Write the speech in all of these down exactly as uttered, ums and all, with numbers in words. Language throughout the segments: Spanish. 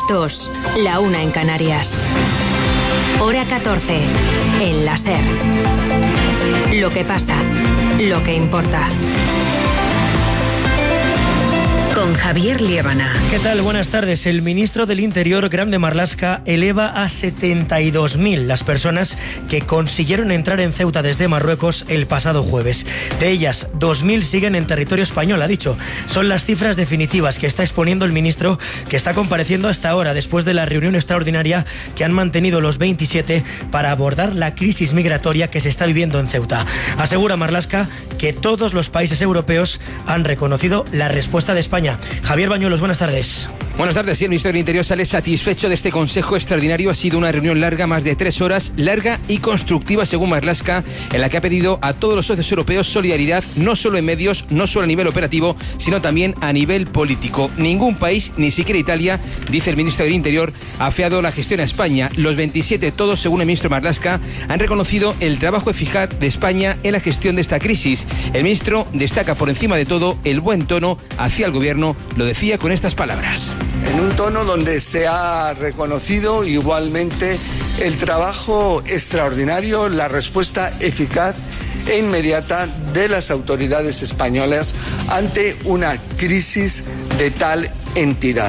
dos, la una en Canarias. Hora catorce, en la SER. Lo que pasa, lo que importa. Con Javier Liébana. ¿Qué tal? Buenas tardes. El ministro del Interior, Grande Marlaska, eleva a setenta y dos mil las personas que consiguieron entrar en Ceuta desde Marruecos el pasado jueves. De ellas, dos mil siguen en territorio español, ha dicho. Son las cifras definitivas que está exponiendo el ministro, que está compareciendo hasta ahora después de la reunión extraordinaria que han mantenido los veintisiete para abordar la crisis migratoria que se está viviendo en Ceuta. Asegura Marlaska que todos los países europeos han reconocido la respuesta de España. Javier Bañuelos, buenas tardes. Buenas tardes. Sí, el Ministerio del Interior sale satisfecho de este Consejo Extraordinario. Ha sido una reunión larga, más de tres horas, larga y constructiva, según Marlaska, en la que ha pedido a todos los socios europeos solidaridad, no solo en medios, no solo a nivel operativo, sino también a nivel político. Ningún país, ni siquiera Italia, dice el Ministro del Interior, ha afeado la gestión a España. Los veintisiete, todos, según el ministro Marlaska, han reconocido el trabajo eficaz de España en la gestión de esta crisis. El ministro destaca por encima de todo el buen tono hacia el gobierno. Lo decía con estas palabras. En un tono donde se ha reconocido igualmente el trabajo extraordinario, la respuesta eficaz e inmediata de las autoridades españolas ante una crisis de tal entidad.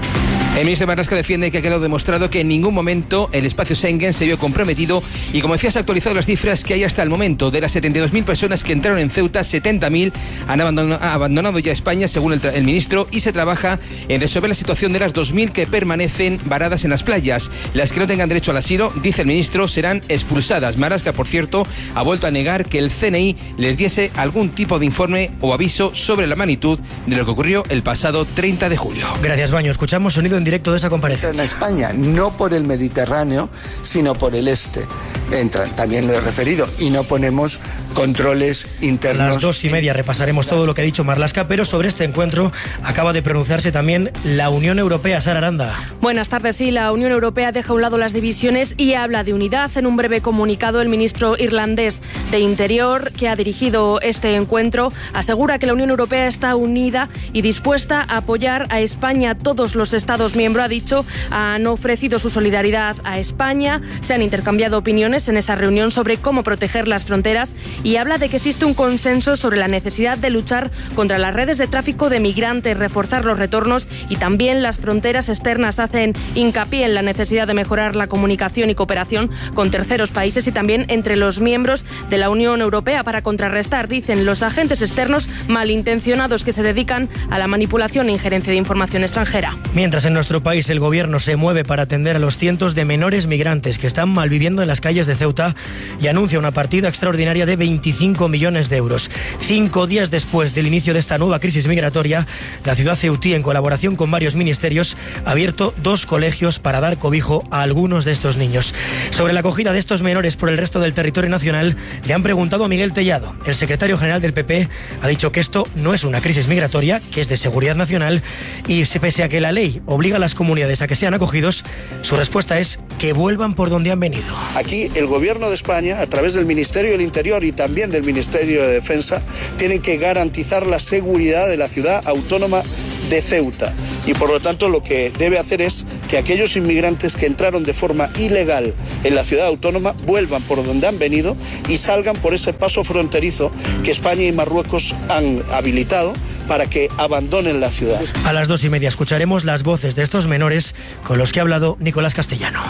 El ministro Marlaska defiende que ha quedado demostrado que en ningún momento el espacio Schengen se vio comprometido y, como decía, se ha actualizado las cifras que hay hasta el momento. De las setenta y dos mil personas que entraron en Ceuta, setenta mil han abandonado, abandonado ya España, según el, el ministro, y se trabaja en resolver la situación de las dos mil que permanecen varadas en las playas. Las que no tengan derecho al asilo, dice el ministro, serán expulsadas. Marlaska, por cierto, ha vuelto a negar que el C N I les diese algún tipo de informe o aviso sobre la magnitud de lo que ocurrió el pasado treinta de julio. Gracias, Baño. Escuchamos sonido en directo de esa comparecencia. En España, no por el Mediterráneo, sino por el este. Entran, también lo he referido, y no ponemos controles internos. A las dos y media repasaremos todo lo que ha dicho Marlaska, pero sobre este encuentro acaba de pronunciarse también la Unión Europea. Sara Aranda. Buenas tardes. Sí, la Unión Europea deja a un lado las divisiones y habla de unidad. En un breve comunicado, el ministro irlandés de Interior, que ha dirigido este encuentro, asegura que la Unión Europea está unida y dispuesta a apoyar a España. Todos los Estados miembros, ha dicho, han ofrecido su solidaridad a España. Se han intercambiado opiniones en esa reunión sobre cómo proteger las fronteras y habla de que existe un consenso sobre la necesidad de luchar contra las redes de tráfico de migrantes, reforzar los retornos y también las fronteras externas. Hacen hincapié en la necesidad de mejorar la comunicación y cooperación con terceros países y también entre los miembros de la Unión Europea para contrarrestar, dicen, los agentes externos malintencionados que se dedican a la manipulación e injerencia de información extranjera. Mientras en nuestro país el gobierno se mueve para atender a los cientos de menores migrantes que están malviviendo en las calles de Ceuta y anuncia una partida extraordinaria de veinticinco millones de euros. Cinco días después del inicio de esta nueva crisis migratoria, la ciudad ceutí, en colaboración con varios ministerios, ha abierto dos colegios para dar cobijo a algunos de estos niños. Sobre la acogida de estos menores por el resto del territorio nacional, le han preguntado a Miguel Tellado. El secretario general del P P ha dicho que esto no es una crisis migratoria, que es de seguridad nacional, y pese a que la ley obliga a las comunidades a que sean acogidos, su respuesta es que vuelvan por donde han venido. Aquí el gobierno de España, a través del Ministerio del Interior y también del Ministerio de Defensa, tienen que garantizar la seguridad de la ciudad autónoma de Ceuta. Y por lo tanto lo que debe hacer es que aquellos inmigrantes que entraron de forma ilegal en la ciudad autónoma vuelvan por donde han venido y salgan por ese paso fronterizo que España y Marruecos han habilitado para que abandonen la ciudad. A las dos y media escucharemos las voces de estos menores con los que ha hablado Nicolás Castellano.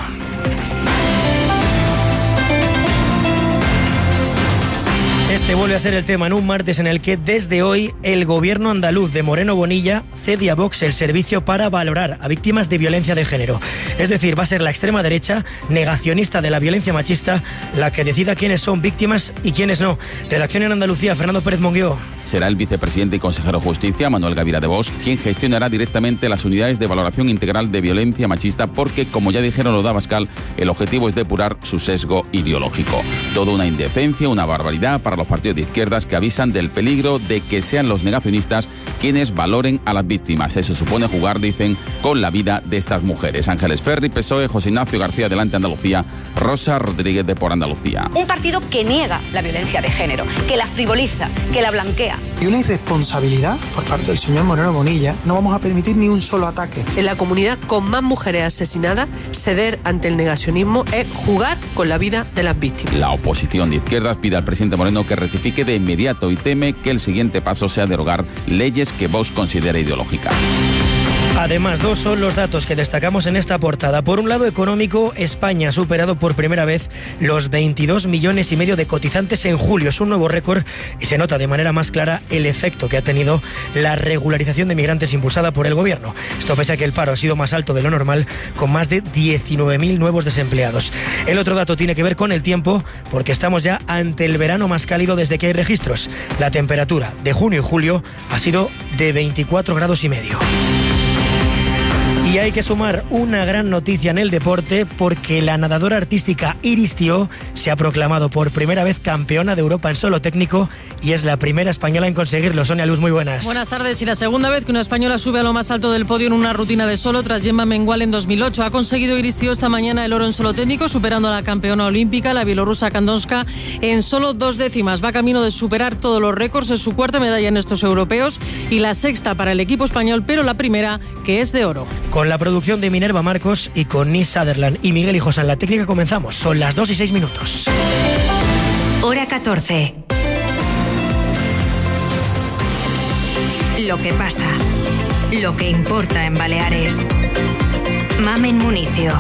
Este vuelve a ser el tema en un martes en el que desde hoy el gobierno andaluz de Moreno Bonilla cede a Vox el servicio para valorar a víctimas de violencia de género. Es decir, va a ser la extrema derecha, negacionista de la violencia machista, la que decida quiénes son víctimas y quiénes no. Redacción en Andalucía, Fernando Pérez Monguió. Será el vicepresidente y consejero de Justicia, Manuel Gavira de Vox, quien gestionará directamente las unidades de valoración integral de violencia machista porque, como ya dijeron los de Abascal, el objetivo es depurar su sesgo ideológico. Toda una indecencia, una barbaridad para los partidos de izquierdas que avisan del peligro de que sean los negacionistas quienes valoren a las víctimas. Eso supone jugar, dicen, con la vida de estas mujeres. Ángeles Ferri, P S O E, José Ignacio García Adelante Andalucía, Rosa Rodríguez de Por Andalucía. Un partido que niega la violencia de género, que la frivoliza, que la blanquea. Y una irresponsabilidad por parte del señor Moreno Bonilla. No vamos a permitir ni un solo ataque. En la comunidad con más mujeres asesinadas, ceder ante el negacionismo es jugar con la vida de las víctimas. La oposición de izquierdas pide al presidente Moreno que rectifique de inmediato y teme que el siguiente paso sea derogar leyes que Vox considera ideológicas. Además, dos son los datos que destacamos en esta portada. Por un lado, económico, España ha superado por primera vez los veintidós millones y medio de cotizantes en julio. Es un nuevo récord y se nota de manera más clara el efecto que ha tenido la regularización de migrantes impulsada por el gobierno. Esto pese a que el paro ha sido más alto de lo normal, con más de diecinueve mil nuevos desempleados. El otro dato tiene que ver con el tiempo, porque estamos ya ante el verano más cálido desde que hay registros. La temperatura de junio y julio ha sido de veinticuatro grados y medio. Y hay que sumar una gran noticia en el deporte, porque la nadadora artística Iris Tió se ha proclamado por primera vez campeona de Europa en solo técnico y es la primera española en conseguirlo. Sonia Luz, muy buenas. Buenas tardes. Y la segunda vez que una española sube a lo más alto del podio en una rutina de solo tras Gemma Mengual en dos mil ocho. Ha conseguido Iris Tió esta mañana el oro en solo técnico, superando a la campeona olímpica, la bielorrusa Kandonska, en solo dos décimas. Va camino de superar todos los récords. Es su cuarta medalla en estos europeos y la sexta para el equipo español, pero la primera que es de oro. Con la producción de Minerva Marcos y con Nis Sutherland y Miguel Hijos en la técnica comenzamos. Son las dos y seis minutos. Hora catorce. Lo que pasa, lo que importa en Baleares. Mamen Municio.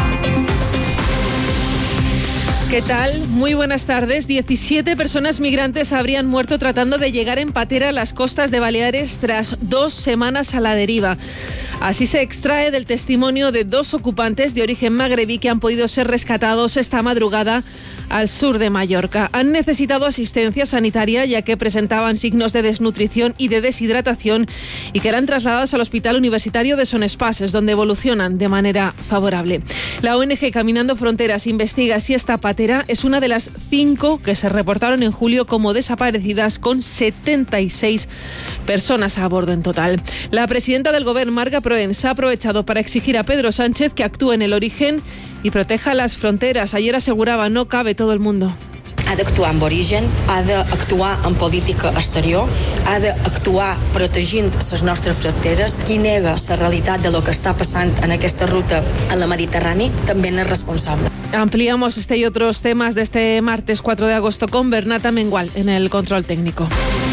¿Qué tal? Muy buenas tardes. diecisiete personas migrantes habrían muerto tratando de llegar en patera a las costas de Baleares tras dos semanas a la deriva. Así se extrae del testimonio de dos ocupantes de origen magrebí que han podido ser rescatados esta madrugada al sur de Mallorca. Han necesitado asistencia sanitaria ya que presentaban signos de desnutrición y de deshidratación y que eran trasladados al Hospital Universitario de Son Espases, donde evolucionan de manera favorable. La O N G Caminando Fronteras investiga si esta patera es una de las cinco que se reportaron en julio como desaparecidas, con setenta y seis personas a bordo en total. La presidenta del Gobierno, Marga Proens, ha aprovechado para exigir a Pedro Sánchez que actúe en el origen y proteja las fronteras. Ayer aseguraba: no cabe todo el mundo. Ha d'actuar amb origen, ha d'actuar en política exterior, ha d'actuar protegint les nostres fronteres. Qui nega la realitat de lo que està passant en aquesta ruta a la Mediterrània també n'és responsable. Ampliamos este y otros temas de este martes cuatro de agosto con Bernata Mengual en el control técnico.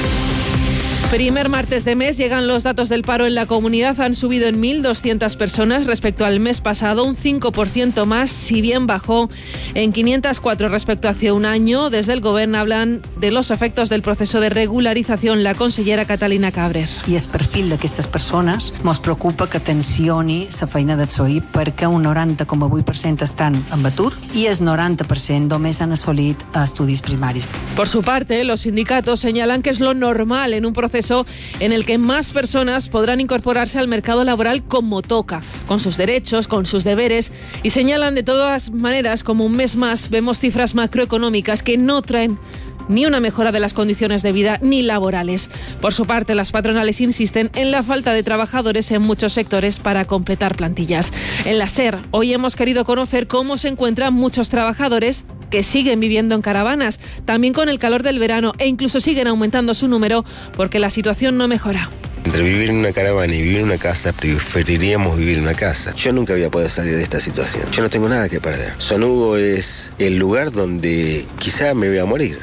Primer martes de mes, llegan los datos del paro en la comunidad. Han subido en mil doscientas personas respecto al mes pasado, un cinco por ciento más, si bien bajó en quinientas cuatro respecto a hace un año. Desde el Gobierno hablan de los efectos del proceso de regularización. La consellera Catalina Cabrer. I el perfil d'aquestes persones ens preocupa que tensioni la feina del P S O E, perquè un noranta coma vuit per cent estan en atur i el noranta per cent només han assolit estudis primaris. Por su parte, los sindicatos señalan que es lo normal en un proceso en el que más personas podrán incorporarse al mercado laboral como toca, con sus derechos, con sus deberes, y señalan de todas maneras como un mes más vemos cifras macroeconómicas que no traen ni una mejora de las condiciones de vida ni laborales. Por su parte, las patronales insisten en la falta de trabajadores en muchos sectores para completar plantillas. En la SER, hoy hemos querido conocer cómo se encuentran muchos trabajadores que siguen viviendo en caravanas, también con el calor del verano, e incluso siguen aumentando su número porque la situación no mejora. Entre vivir en una caravana y vivir en una casa, preferiríamos vivir en una casa. Yo nunca voy a poder salir de esta situación. Yo no tengo nada que perder. Son Hugo es el lugar donde quizá me voy a morir.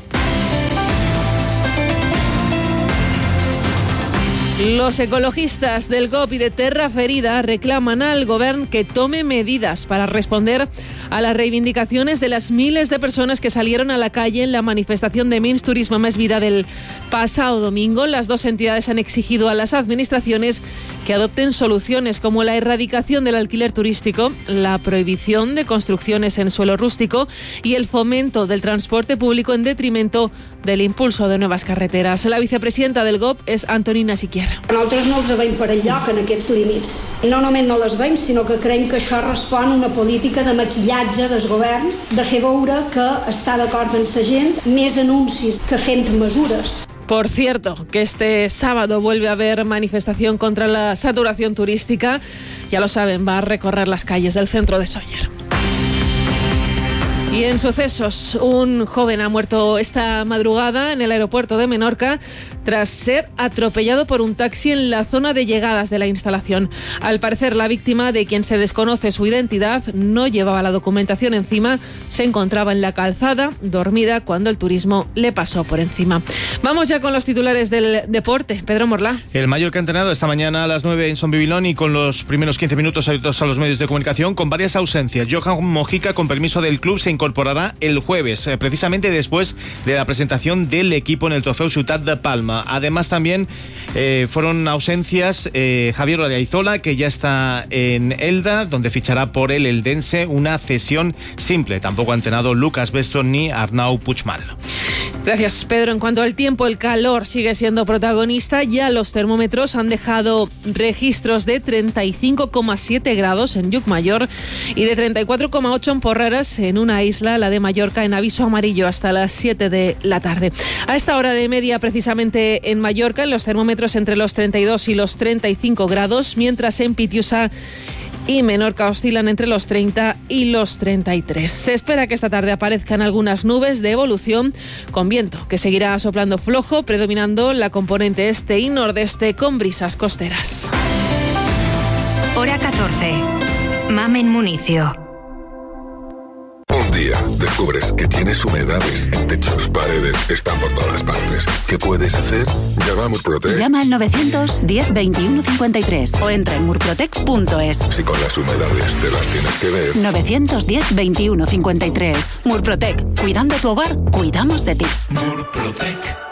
Los ecologistas del G O P y de Terra Ferida reclaman al Gobierno que tome medidas para responder a las reivindicaciones de las miles de personas que salieron a la calle en la manifestación de Mins Turisme Més Vida del pasado domingo. Las dos entidades han exigido a las administraciones que adopten soluciones como la erradicación del alquiler turístico, la prohibición de construcciones en suelo rústico y el fomento del transporte público en detrimento del impulso de nuevas carreteras. La vicepresidenta del G O P és Antonina Siquierra. Nosaltres no els veiem per enlloc en aquests límits. No només no les veiem, sinó que creiem que això respon a una política de maquillatge del govern, de fer veure que està d'acord amb la gent, més anuncis que fent mesures. Por cierto, que este sábado vuelve a haber manifestación contra la saturación turística. Ya lo saben, va a recorrer las calles del centro de Sóller. Y en sucesos, un joven ha muerto esta madrugada en el aeropuerto de Menorca tras ser atropellado por un taxi en la zona de llegadas de la instalación. Al parecer, la víctima, de quien se desconoce su identidad, no llevaba la documentación encima, se encontraba en la calzada, dormida, cuando el turismo le pasó por encima. Vamos ya con los titulares del deporte. Pedro Morlá. El Mallorca ha entrenado esta mañana a las nueve en Son Bibilón y con los primeros quince minutos abiertos a los medios de comunicación, con varias ausencias. Johan Mojica, con permiso del club, se incorporará el jueves, precisamente después de la presentación del equipo en el Trofeu Ciutat de Palma. Además, también eh, fueron ausencias eh, Javier Olaizola, que ya está en Elda, donde fichará por el Eldense, una cesión simple. Tampoco ha entrenado Lucas Beston ni Arnau Puigmal. Gracias, Pedro. En cuanto al tiempo, el calor sigue siendo protagonista. Ya los termómetros han dejado registros de treinta y cinco coma siete grados en Llucmayor y de treinta y cuatro coma ocho en Porreres, en una isla, la de Mallorca, en aviso amarillo hasta las siete de la tarde. A esta hora de media, precisamente en Mallorca, en los termómetros entre los treinta y dos y los treinta y cinco grados, mientras en Pitiusa y Menorca oscilan entre los treinta y los treinta y tres. Se espera que esta tarde aparezcan algunas nubes de evolución con viento, que seguirá soplando flojo, predominando la componente este y nordeste con brisas costeras. Hora catorce. Mamen Municio. Un día descubres que tienes humedades en techos, paredes, están por todas partes. ¿Qué puedes hacer? Llama a Murprotec. Llama al novecientos diez veintiuno cincuenta y tres o entra en murprotec punto es. Si con las humedades te las tienes que ver. novecientos diez veintiuno cincuenta y tres. Murprotec. Cuidando tu hogar, cuidamos de ti. Murprotec.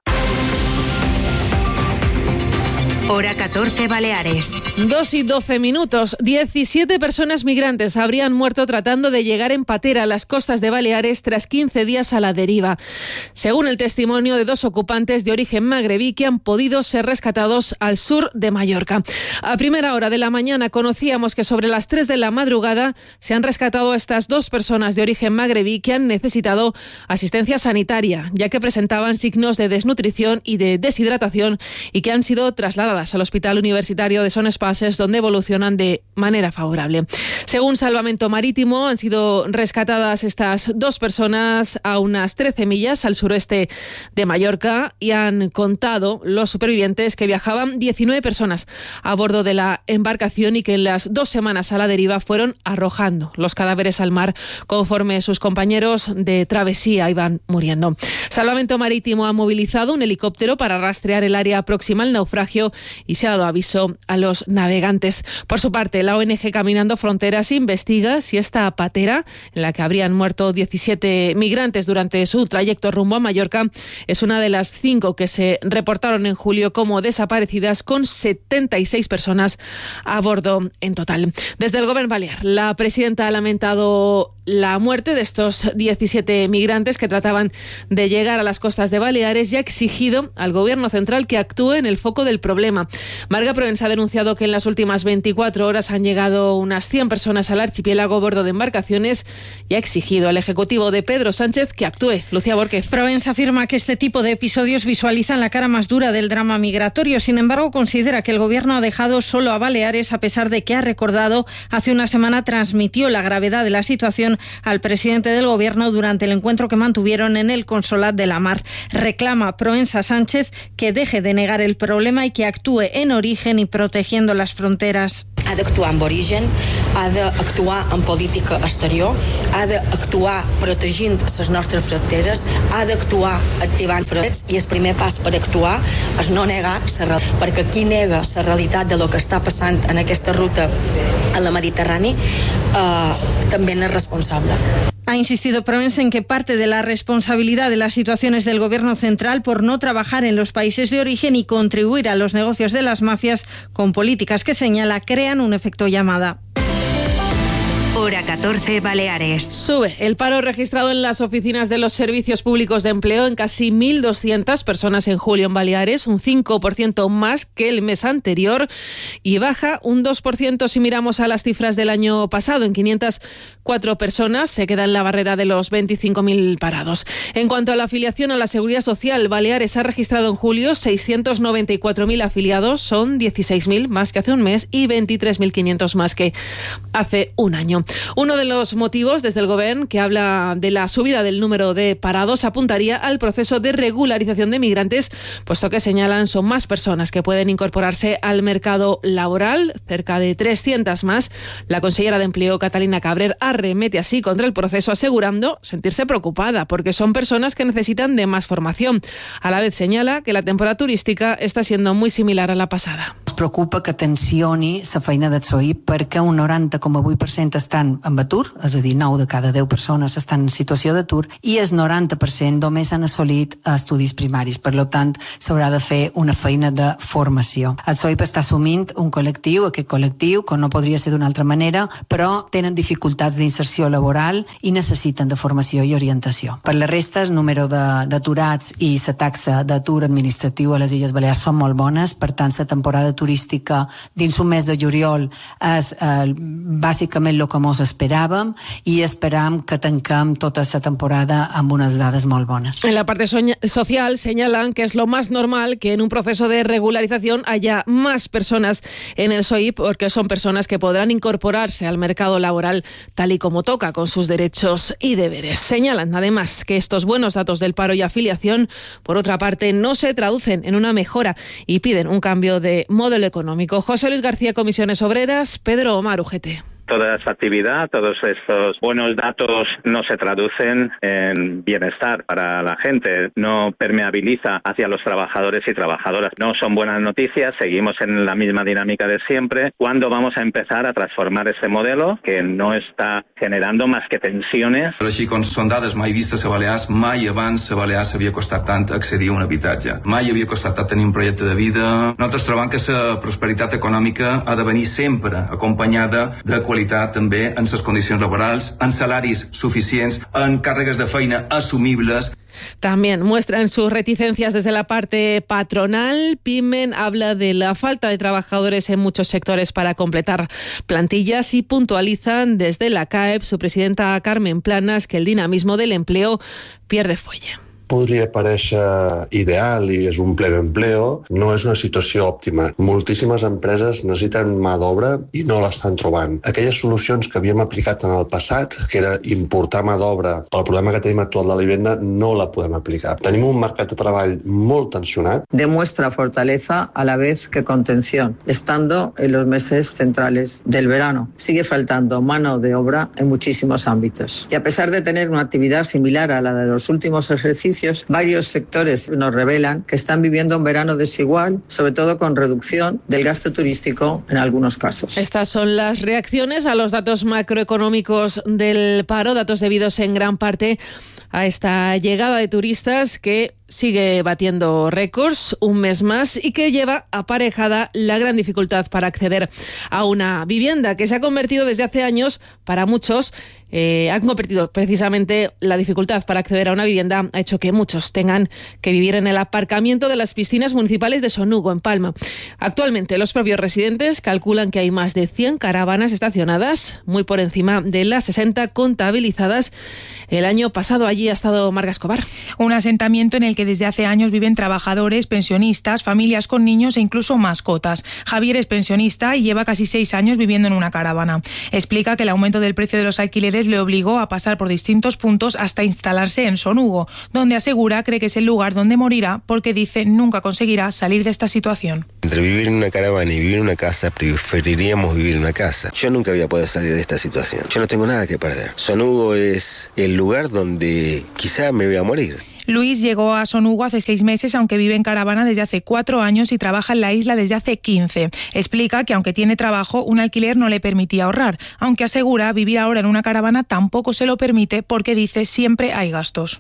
Hora catorce, Baleares. Dos y doce minutos. diecisiete personas migrantes habrían muerto tratando de llegar en patera a las costas de Baleares tras quince días a la deriva, según el testimonio de dos ocupantes de origen magrebí que han podido ser rescatados al sur de Mallorca. A primera hora de la mañana conocíamos que sobre las tres de la madrugada se han rescatado a estas dos personas de origen magrebí que han necesitado asistencia sanitaria, ya que presentaban signos de desnutrición y de deshidratación y que han sido trasladadas al Hospital Universitario de Son Espases, donde evolucionan de manera favorable. Según Salvamento Marítimo, han sido rescatadas estas dos personas a unas trece millas al suroeste de Mallorca y han contado los supervivientes que viajaban diecinueve personas a bordo de la embarcación y que en las dos semanas a la deriva fueron arrojando los cadáveres al mar conforme sus compañeros de travesía iban muriendo. Salvamento Marítimo ha movilizado un helicóptero para rastrear el área próxima al naufragio y se ha dado aviso a los navegantes. Por su parte, la O N G Caminando Fronteras investiga si esta patera, en la que habrían muerto diecisiete migrantes durante su trayecto rumbo a Mallorca, es una de las cinco que se reportaron en julio como desaparecidas, con setenta y seis personas a bordo en total. Desde el Gobierno Balear, la presidenta ha lamentado la muerte de estos diecisiete migrantes que trataban de llegar a las costas de Baleares y ha exigido al Gobierno central que actúe en el foco del problema. Marga Provenza ha denunciado que en las últimas veinticuatro horas han llegado unas cien personas al archipiélago a bordo de embarcaciones y ha exigido al Ejecutivo de Pedro Sánchez que actúe. Lucía Borquez. Provenza afirma que este tipo de episodios visualizan la cara más dura del drama migratorio. Sin embargo, considera que el Gobierno ha dejado solo a Baleares, a pesar de que, ha recordado, hace una semana transmitió la gravedad de la situación al presidente del Gobierno durante el encuentro que mantuvieron en el Consolat de la Mar. Reclama Provenza Sánchez que deje de negar el problema y que actúe en origen y protegiendo las fronteras. Ha d'actuar amb origen, ha d'actuar en política exterior, ha d'actuar protegint les nostres fronteres, ha d'actuar activant fronteres i el primer pas per actuar és no negar la realitat, perquè qui nega la realitat de lo que està passant en aquesta ruta a la Mediterrani eh, també n'és responsable. Ha insistido Proens en que parte de la responsabilidad de las situaciones del Gobierno central por no trabajar en los países de origen y contribuir a los negocios de las mafias con políticas que señala crean un efecto llamada. Hora catorce, Baleares. Sube el paro registrado en las oficinas de los servicios públicos de empleo en casi mil doscientas personas en julio en Baleares, un cinco por ciento más que el mes anterior, y baja un dos por ciento si miramos a las cifras del año pasado. En quinientas cuatro personas se queda en la barrera de los veinticinco mil parados. En cuanto a la afiliación a la Seguridad Social, Baleares ha registrado en julio seiscientos noventa y cuatro mil afiliados, son dieciséis mil más que hace un mes y veintitrés mil quinientos más que hace un año. Uno de los motivos desde el Gobierno que habla de la subida del número de parados apuntaría al proceso de regularización de migrantes, puesto que señalan son más personas que pueden incorporarse al mercado laboral, cerca de trescientas más. La consellera de Empleo, Catalina Cabrer, arremete así contra el proceso, asegurando sentirse preocupada porque son personas que necesitan de más formación. A la vez señala que la temporada turística está siendo muy similar a la pasada. Ens preocupa que tensioni la feina del S O I perquè un noranta coma vuit per cent estan en atur, és a dir, nou de cada deu persones estan en situació d'atur, i el noranta per cent només han assolit estudis primaris. Per tant, s'haurà de fer una feina de formació. El S O I està assumint un col·lectiu, aquest col·lectiu, que no podria ser d'una altra manera, però tenen dificultats d'inserció laboral i necessiten de formació i orientació. Per la resta, el número d'aturats i la taxa d'atur administratiu a les Illes Balears són molt bones, per tant, la temporada turística dins un mes de juliol és eh, bàsicament el que mos esperàvem i esperam que tanquem tota la temporada amb unes dades molt bones. En la parte social señalan que es lo más normal que en un proceso de regularización haya más personas en el S O I porque son personas que podrán incorporarse al mercado laboral tal y como toca con sus derechos y deberes. Señalan además que estos buenos datos del paro y afiliación, por otra parte, no se traducen en una mejora y piden un cambio de modelo económico. José Luis García, Comisiones Obreras, Pedro Omar, U G T. Toda esa actividad, todos estos buenos datos no se traducen en bienestar para la gente, no permeabiliza hacia los trabajadores y trabajadoras. No son buenas noticias, seguimos en la misma dinámica de siempre. ¿Cuándo vamos a empezar a transformar este modelo que no está generando más que tensiones? Però així com són dades mai vistes a Balears, mai abans a Balears havia costat tant accedir a un habitatge. Mai havia costat tant tenir un projecte de vida. Nosaltres trobem que la prosperitat econòmica ha de venir sempre acompanyada de qualitat també en les condicions laborals, en salaris suficients, en càrregues de feina assumibles. También muestran sus reticencias desde la parte patronal. Pimen habla de la falta de trabajadores en muchos sectores para completar plantillas y puntualizan desde la C A E P, su presidenta Carmen Planas, que el dinamismo del empleo pierde fuelle. Podria parèixer ideal i és un ple d'empleo, no és una situació òptima. Moltíssimes empreses necessiten mà d'obra i no l'estan trobant. Aquelles solucions que havíem aplicat en el passat, que era importar mà d'obra pel problema que tenim actual de la vivenda, no la podem aplicar. Tenim un mercat de treball molt tensionat. Demuestra fortaleza a la vez que contención, estando en los meses centrales del verano. Sigue faltando mano de obra en muchísimos ámbitos. Y a pesar de tener una actividad similar a la de los últimos ejercicios, varios sectores nos revelan que están viviendo un verano desigual, sobre todo con reducción del gasto turístico en algunos casos. Estas son las reacciones a los datos macroeconómicos del paro, datos debidos en gran parte a esta llegada de turistas que sigue batiendo récords un mes más y que lleva aparejada la gran dificultad para acceder a una vivienda que se ha convertido desde hace años para muchos. Eh, han convertido precisamente la dificultad para acceder a una vivienda, ha hecho que muchos tengan que vivir en el aparcamiento de las piscinas municipales de Sonugo, en Palma. Actualmente los propios residentes calculan que hay más de cien caravanas estacionadas, muy por encima de las sesenta contabilizadas el año pasado. Allí ha estado Marga Escobar. Un asentamiento en el que desde hace años viven trabajadores, pensionistas, familias con niños e incluso mascotas. Javier es pensionista y lleva casi seis años viviendo en una caravana. Explica que el aumento del precio de los alquileres le obligó a pasar por distintos puntos hasta instalarse en Sonugo, donde asegura cree que es el lugar donde morirá porque dice nunca conseguirá salir de esta situación. Entre vivir en una caravana y vivir en una casa, preferiríamos vivir en una casa. Yo nunca voy a poder salir de esta situación. Yo no tengo nada que perder. Sonugo es el lugar donde quizá me voy a morir. Luis llegó a Sonugo hace seis meses, aunque vive en caravana desde hace cuatro años y trabaja en la isla desde hace quince. Explica que aunque tiene trabajo, un alquiler no le permitía ahorrar, aunque asegura vivir ahora en una caravana tampoco se lo permite porque dice siempre hay gastos.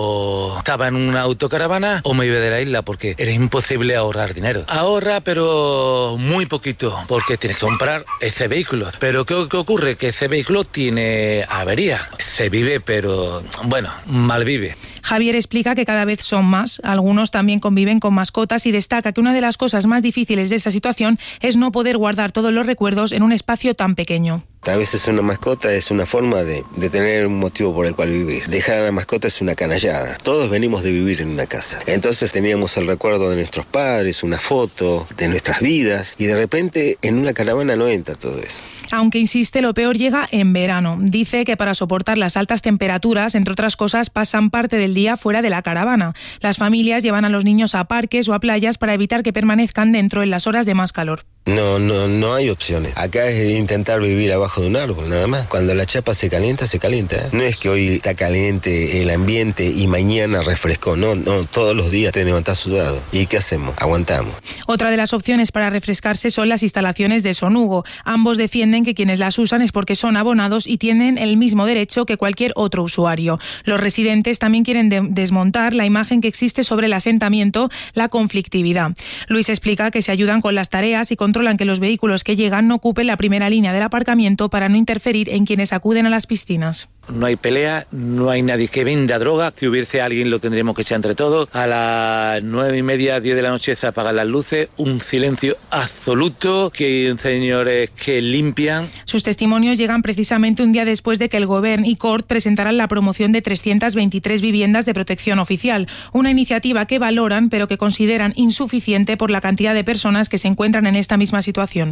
O estaba en una autocaravana o me iba de la isla porque era imposible ahorrar dinero. Ahorra, pero muy poquito, porque tienes que comprar ese vehículo. Pero ¿qué, qué ocurre? Que ese vehículo tiene avería. Se vive, pero bueno, mal vive. Javier explica que cada vez son más. Algunos también conviven con mascotas y destaca que una de las cosas más difíciles de esta situación es no poder guardar todos los recuerdos en un espacio tan pequeño. A veces una mascota es una forma de, de tener un motivo por el cual vivir. Dejar a la mascota es una canallada. Todos venimos de vivir en una casa. Entonces teníamos el recuerdo de nuestros padres, una foto de nuestras vidas, y de repente en una caravana no entra todo eso. Aunque insiste, lo peor llega en verano. Dice que para soportar las altas temperaturas, entre otras cosas, pasan parte del día fuera de la caravana. Las familias llevan a los niños a parques o a playas para evitar que permanezcan dentro en las horas de más calor. No, no, no hay opciones. Acá es intentar vivir abajo de un árbol, nada más. Cuando la chapa se calienta, se calienta. ¿eh? No es que hoy está caliente el ambiente y mañana refrescó. No, no, todos los días te levantás sudado. ¿Y qué hacemos? Aguantamos. Otra de las opciones para refrescarse son las instalaciones de Sonugo. Ambos defienden que quienes las usan es porque son abonados y tienen el mismo derecho que cualquier otro usuario. Los residentes también quieren de- desmontar la imagen que existe sobre el asentamiento, la conflictividad. Luis explica que se ayudan con las tareas y controlan que los vehículos que llegan no ocupen la primera línea del aparcamiento para no interferir en quienes acuden a las piscinas. No hay pelea, no hay nadie que venda droga. Si hubiese alguien lo tendremos que echar entre todos. A las nueve y media, diez de la noche se apagan las luces. Un silencio absoluto, que hay señores que limpian. Sus testimonios llegan precisamente un día después de que el Govern y Cort presentaran la promoción de trescientas veintitrés viviendas de protección oficial, una iniciativa que valoran pero que consideran insuficiente por la cantidad de personas que se encuentran en esta misma situación.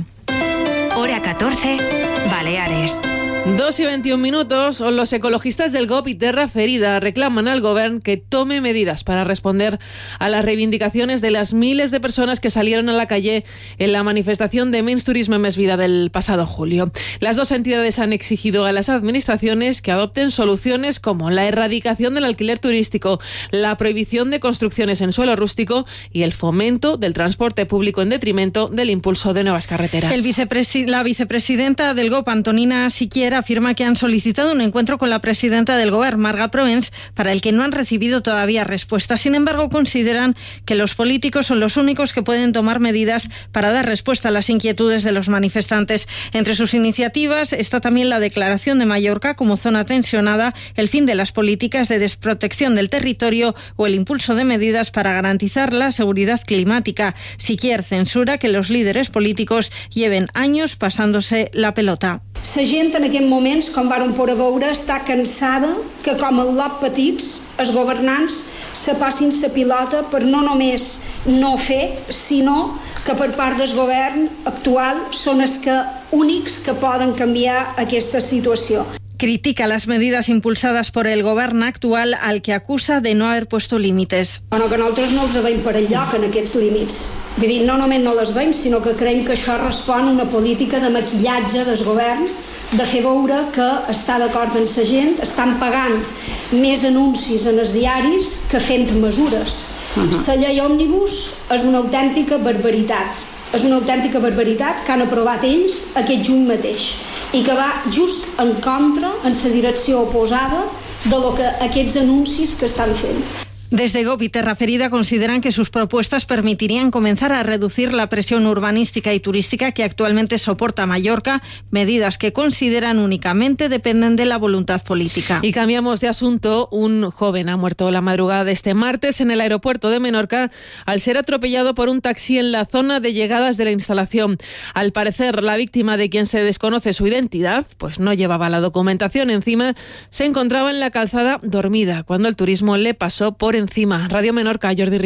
Hora catorce, Baleares. Dos y veintiún minutos. Los ecologistas del G O P y Terra Ferida reclaman al Govern que tome medidas para responder a las reivindicaciones de las miles de personas que salieron a la calle en la manifestación de Menys Turisme Més Vida del pasado julio. Las dos entidades han exigido a las administraciones que adopten soluciones como la erradicación del alquiler turístico, la prohibición de construcciones en suelo rústico y el fomento del transporte público en detrimento del impulso de nuevas carreteras. El vicepresi- la vicepresidenta del G O P, Antonina Siquiera, afirma que han solicitado un encuentro con la presidenta del Govern, Marga Provence, para el que no han recibido todavía respuesta. Sin embargo, consideran que los políticos son los únicos que pueden tomar medidas para dar respuesta a las inquietudes de los manifestantes. Entre sus iniciativas está también la declaración de Mallorca como zona tensionada, el fin de las políticas de desprotección del territorio o el impulso de medidas para garantizar la seguridad climática. Siquier censura que los líderes políticos lleven años pasándose la pelota. La gent en aquests moments, com vàrem poder veure, està cansada que com el lot petits, els governants se passin la pilota per no només no fer, sinó que per part del govern actual són els que, únics que poden canviar aquesta situació. Critica las medidas impulsadas por el Govern actual, al que acusa de no haber puesto límites. Bueno, que nosaltres no els veiem per enlloc en aquests límits. Vull dir, no només no les veiem, sinó que creiem que això respon a una política de maquillatge del govern, de fer veure que està d'acord amb la gent, estan pagant més anuncis en els diaris que fent mesures. Uh-huh. La llei òmnibus és una autèntica barbaritat. És una autèntica barbaritat que han aprovat ells aquest juny mateix i que va just en contra, en la direcció oposada de lo que aquests anuncis que estan fent. Desde G O P y Terra Ferida consideran que sus propuestas permitirían comenzar a reducir la presión urbanística y turística que actualmente soporta Mallorca, medidas que consideran únicamente dependen de la voluntad política. Y cambiamos de asunto. Un joven ha muerto la madrugada de este martes en el aeropuerto de Menorca al ser atropellado por un taxi en la zona de llegadas de la instalación. Al parecer, la víctima, de quien se desconoce su identidad, pues no llevaba la documentación encima, se encontraba en la calzada dormida cuando el turismo le pasó por encima. Radio Menorca, Jordi Rivera.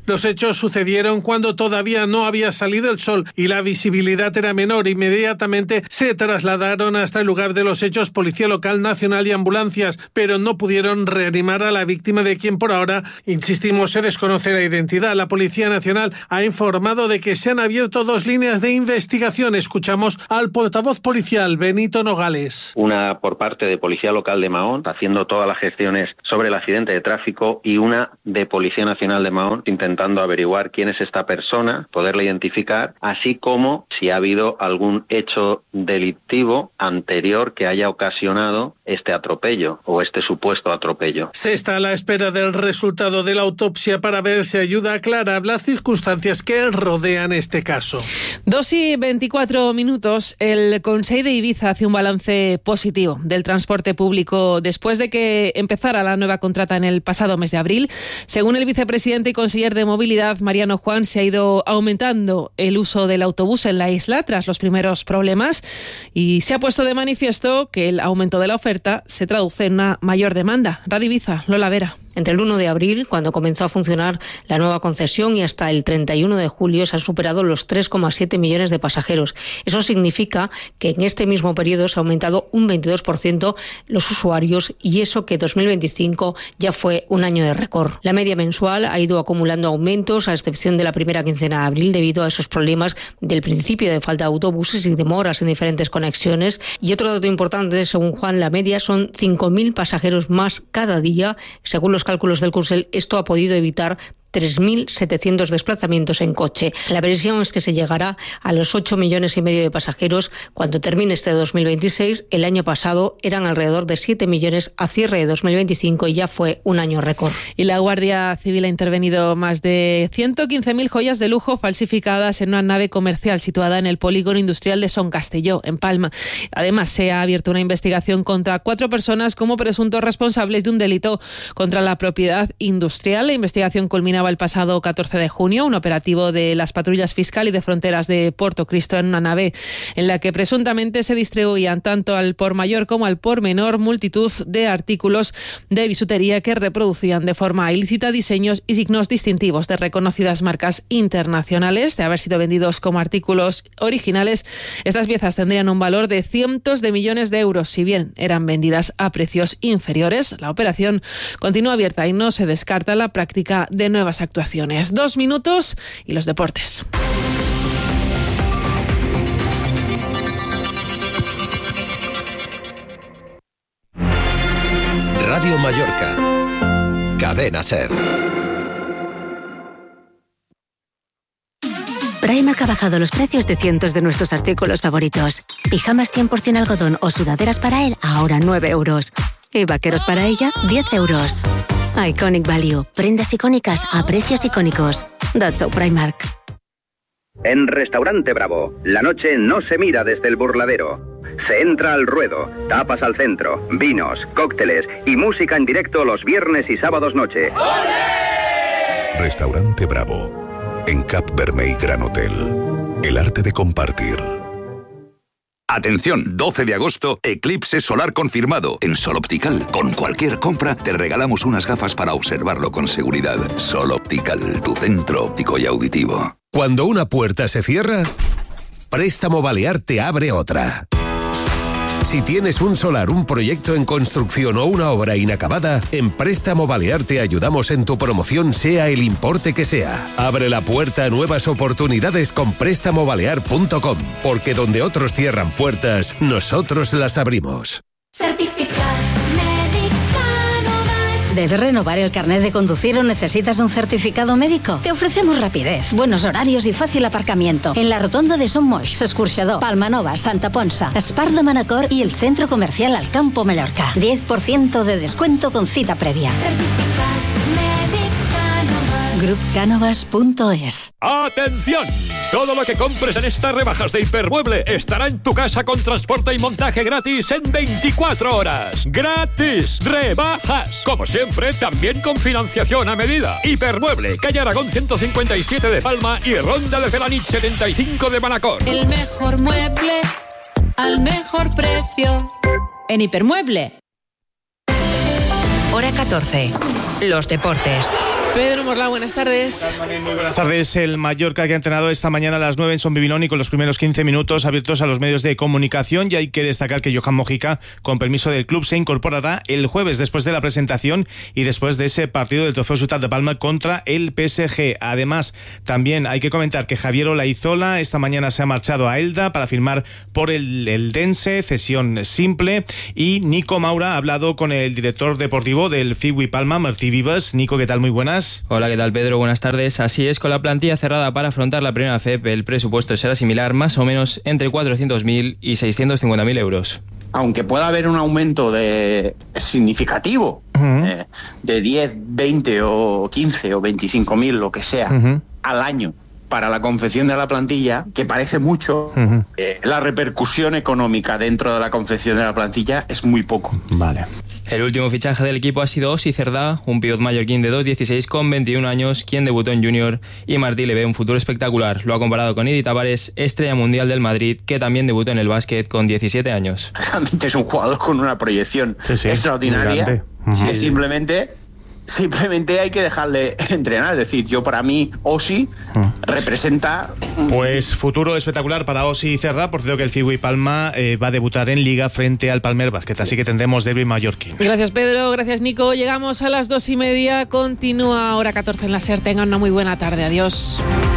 Los hechos sucedieron cuando todavía no había salido el sol y la visibilidad era menor. Inmediatamente se trasladaron hasta el lugar de los hechos Policía Local, Nacional y ambulancias, pero no pudieron reanimar a la víctima, de quien por ahora, insistimos, se desconoce la identidad. La Policía Nacional ha informado de que se han abierto dos líneas de investigación. Escuchamos al portavoz policial, Benito Nogales. Una por parte de Policía Local de Mahón, haciendo todas las gestiones sobre el accidente de tráfico, y una de Policía Nacional de Mahón, intentando averiguar quién es esta persona, poderla identificar, así como si ha habido algún hecho delictivo anterior que haya ocasionado este atropello o este supuesto atropello. Se está a la espera del resultado de la autopsia para ver si ayuda a aclarar las circunstancias que rodean este caso. Dos y veinticuatro minutos. El Consell de Ibiza hace un balance positivo del transporte público después de que empezara la nueva contrata en el pasado mes de abril. Según el vicepresidente y conseller de Movilidad, Mariano Juan, se ha ido aumentando el uso del autobús en la isla tras los primeros problemas y se ha puesto de manifiesto que el aumento de la oferta se traduce en una mayor demanda. Radio Ibiza, Lola Vera. Entre el uno de abril, cuando comenzó a funcionar la nueva concesión, y hasta el treinta y uno de julio se han superado los tres coma siete millones de pasajeros. Eso significa que en este mismo periodo se ha aumentado un veintidós por ciento los usuarios, y eso que dos mil veinticinco ya fue un año de récord. La media mensual ha ido acumulando aumentos, a excepción de la primera quincena de abril, debido a esos problemas del principio de falta de autobuses y demoras en diferentes conexiones. Y otro dato importante, según Juan, la media son cinco mil pasajeros más cada día, según los cálculos del Consell. Esto ha podido evitar tres mil setecientos desplazamientos en coche. La previsión es que se llegará a los ocho millones y medio de pasajeros cuando termine este dos mil veintiséis. El año pasado eran alrededor de siete millones a cierre de dos mil veinticinco y ya fue un año récord. Y la Guardia Civil ha intervenido más de ciento quince mil joyas de lujo falsificadas en una nave comercial situada en el polígono industrial de Son Castelló, en Palma. Además, se ha abierto una investigación contra cuatro personas como presuntos responsables de un delito contra la propiedad industrial. La investigación culmina el pasado catorce de junio, un operativo de las patrullas fiscal y de fronteras de Puerto Cristo en una nave en la que presuntamente se distribuían tanto al por mayor como al por menor multitud de artículos de bisutería que reproducían de forma ilícita diseños y signos distintivos de reconocidas marcas internacionales. De haber sido vendidos como artículos originales, estas piezas tendrían un valor de cientos de millones de euros, si bien eran vendidas a precios inferiores. La operación continúa abierta y no se descarta la práctica de nuevas actuaciones. Dos minutos y los deportes. Radio Mallorca. Cadena SER. Primark ha bajado los precios de cientos de nuestros artículos favoritos. Pijamas cien por ciento algodón o sudaderas para él, ahora nueve euros. Y vaqueros para ella, diez euros. Iconic Value. Prendas icónicas a precios icónicos. That's so Primark. En Restaurante Bravo, la noche no se mira desde el burladero. Se entra al ruedo, tapas al centro, vinos, cócteles y música en directo los viernes y sábados noche. ¡Olé! Restaurante Bravo. En Cap Vermell Gran Hotel. El arte de compartir. Atención, doce de agosto, eclipse solar confirmado en Sol Optical. Con cualquier compra te regalamos unas gafas para observarlo con seguridad. Sol Optical, tu centro óptico y auditivo. Cuando una puerta se cierra, Préstamo Balear te abre otra. Si tienes un solar, un proyecto en construcción o una obra inacabada, en Préstamo Balear te ayudamos en tu promoción, sea el importe que sea. Abre la puerta a nuevas oportunidades con préstamo balear punto com, porque donde otros cierran puertas, nosotros las abrimos. Certificados Médicos Cánovas. ¿Debes renovar el carnet de conducir o necesitas un certificado médico? Te ofrecemos rapidez, buenos horarios y fácil aparcamiento en la rotonda de Son Moix, S'Escorxador, Palmanova, Santa Ponsa, Espar de Manacor y el Centro Comercial Alcampo Mallorca. diez por ciento de descuento con cita previa. grup cánovas punto es. ¡Atención! Todo lo que compres en estas rebajas de Hipermueble estará en tu casa con transporte y montaje gratis en veinticuatro horas. ¡Gratis! ¡Rebajas! Como siempre, también con financiación a medida. Hipermueble, calle Aragón ciento cincuenta y siete de Palma y Ronda de Felanich setenta y cinco de Manacor. El mejor mueble al mejor precio en Hipermueble. Hora catorce. Los deportes. Pedro Morla, buenas tardes. Muy buenas tardes. El Mallorca, que ha entrenado esta mañana a las nueve en Son Bibilón y con los primeros quince minutos abiertos a los medios de comunicación. Y hay que destacar que Johan Mojica, con permiso del club, se incorporará el jueves después de la presentación y después de ese partido del Trofeo Ciutat de Palma contra el P S G. Además, también hay que comentar que Javier Olaizola esta mañana se ha marchado a Elda para firmar por el Eldense, cesión simple. Y Nico Maura ha hablado con el director deportivo del Figui Palma, Martí Vives. Nico, ¿qué tal? Muy buenas. Hola, ¿qué tal, Pedro? Buenas tardes. Así es, con la plantilla cerrada para afrontar la primera F E P, el presupuesto será similar, más o menos entre cuatrocientos mil y seiscientos cincuenta mil euros. Aunque pueda haber un aumento de significativo, uh-huh. eh, de diez, veinte o quince o veinticinco mil, lo que sea, uh-huh. al año, para la confección de la plantilla, que parece mucho, uh-huh. eh, la repercusión económica dentro de la confección de la plantilla es muy poco. Vale. El último fichaje del equipo ha sido Osi Cerdá, un pívot mallorquín de dos dieciséis con veintiún años, quien debutó en Junior, y Martí le ve un futuro espectacular. Lo ha comparado con Idi Tavares, estrella mundial del Madrid, que también debutó en el básquet con diecisiete años. Realmente es un jugador con una proyección sí, sí, extraordinaria, uh-huh. que simplemente... Simplemente hay que dejarle entrenar. Es decir, yo para mí Osi representa... Pues futuro espectacular para Osi Cerdá. Por cierto que el Figui Palma eh, va a debutar en Liga frente al Palmer Basket. Así que tendremos derbi mallorquín. Gracias, Pedro. Gracias, Nico. Llegamos a las dos y media. Continúa hora catorce en la SER. Tengan una muy buena tarde. Adiós.